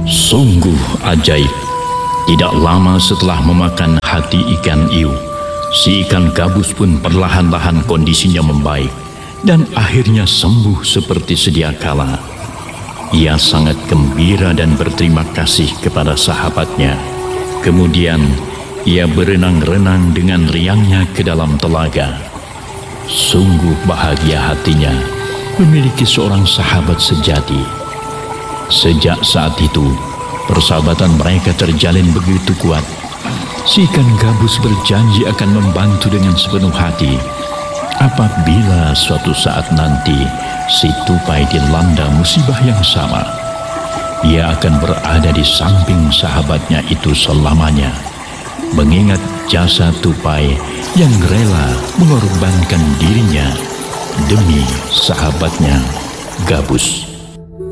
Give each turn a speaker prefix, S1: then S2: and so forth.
S1: Sungguh ajaib. Tidak lama setelah memakan hati ikan hiu, si ikan gabus pun perlahan-lahan kondisinya membaik dan akhirnya sembuh seperti sedia kala. Ia sangat gembira dan berterima kasih kepada sahabatnya. Kemudian ia berenang-renang dengan riangnya ke dalam telaga. Sungguh bahagia hatinya memiliki seorang sahabat sejati. Sejak saat itu, persahabatan mereka terjalin begitu kuat. Si ikan gabus berjanji akan membantu dengan sepenuh hati apabila suatu saat nanti si tupai dilanda musibah yang sama. Ia akan berada di samping sahabatnya itu selamanya, mengingat jasa tupai yang rela mengorbankan dirinya demi sahabatnya gabus.